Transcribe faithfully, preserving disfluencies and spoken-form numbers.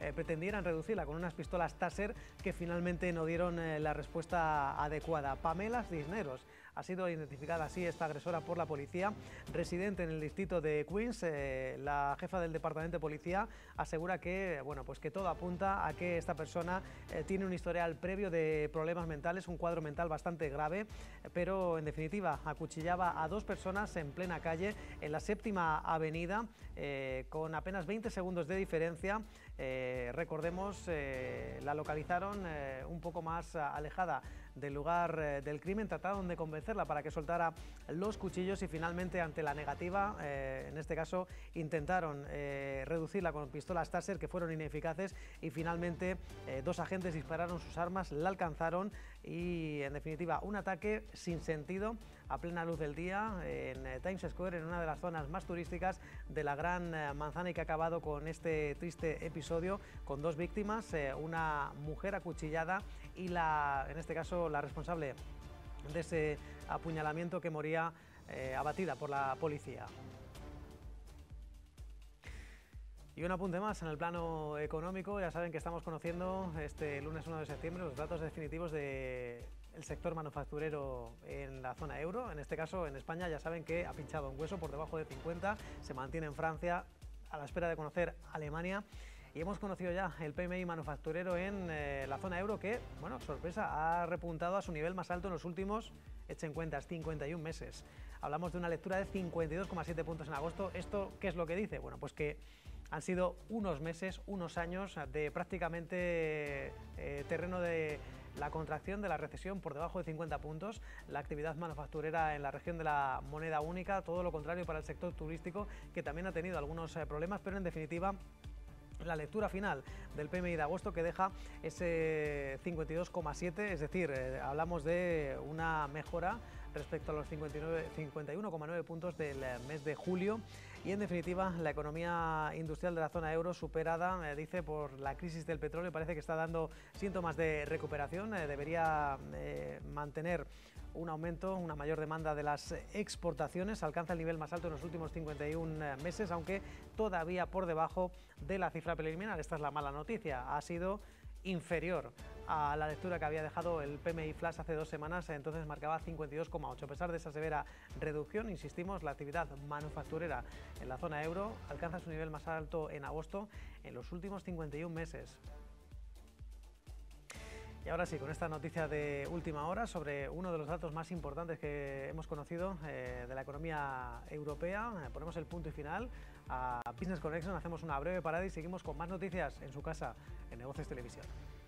eh, pretendieran reducirla con unas pistolas Taser que finalmente no dieron eh, la respuesta adecuada. Pamela Cisneros ha sido identificada así esta agresora por la policía, residente en el distrito de Queens. Eh, la jefa del departamento de policía asegura que, bueno, pues que todo apunta a que esta persona eh, tiene un historial previo de problemas mentales, un cuadro mental bastante grave, pero en definitiva acuchillaba a dos personas en plena calle en la séptima avenida eh, con apenas veinte segundos de diferencia. Eh, recordemos, eh, la localizaron eh, un poco más alejada del lugar eh, del crimen, trataron de convencerla para que soltara los cuchillos y finalmente, ante la negativa, eh, en este caso intentaron eh, reducirla con pistolas Taser que fueron ineficaces y finalmente eh, dos agentes dispararon sus armas, la alcanzaron y en definitiva un ataque sin sentido a plena luz del día en eh, Times Square, en una de las zonas más turísticas de la Gran eh, Manzana, y que ha acabado con este triste episodio con dos víctimas, eh, una mujer acuchillada y la, en este caso la responsable de ese apuñalamiento, que moría eh, abatida por la policía. Y un apunte más en el plano económico. Ya saben que estamos conociendo este lunes uno de septiembre los datos definitivos del sector manufacturero en la zona euro. En este caso, en España, ya saben que ha pinchado un hueso por debajo de cincuenta, se mantiene en Francia, a la espera de conocer Alemania. Y hemos conocido ya el P M I manufacturero en eh, la zona euro, que, bueno, sorpresa, ha repuntado a su nivel más alto en los últimos, echen cuentas, cincuenta y un meses. Hablamos de una lectura de cincuenta y dos coma siete puntos en agosto. ¿Esto qué es lo que dice? Bueno, pues que han sido unos meses, unos años de prácticamente eh, terreno de la contracción, de la recesión, por debajo de cincuenta puntos. La actividad manufacturera en la región de la moneda única, todo lo contrario para el sector turístico, que también ha tenido algunos eh, problemas, pero en definitiva la lectura final del P M I de agosto, que deja ese cincuenta y dos coma siete, es decir, eh, hablamos de una mejora respecto a los cincuenta y uno coma nueve puntos del mes de julio. Y en definitiva, la economía industrial de la zona euro, superada, eh, dice, por la crisis del petróleo, parece que está dando síntomas de recuperación. Eh, debería eh, mantener un aumento, una mayor demanda de las exportaciones. Alcanza el nivel más alto en los últimos cincuenta y un meses, aunque todavía por debajo de la cifra preliminar. Esta es la mala noticia. Ha sido inferior a la lectura que había dejado el P M I Flash hace dos semanas, entonces marcaba cincuenta y dos coma ocho. A pesar de esa severa reducción, insistimos, la actividad manufacturera en la zona euro alcanza su nivel más alto en agosto en los últimos cincuenta y un meses. Y ahora sí, con esta noticia de última hora sobre uno de los datos más importantes que hemos conocido eh, de la economía europea, eh, ponemos el punto y final a Business Connection, hacemos una breve parada y seguimos con más noticias en su casa, en Negocios Televisión.